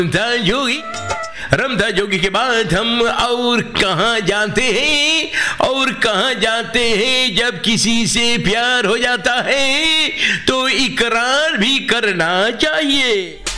रमता जोगी के बाद हम और कहाँ जाते हैं जब किसी से प्यार हो जाता है तो इकरार भी करना चाहिए।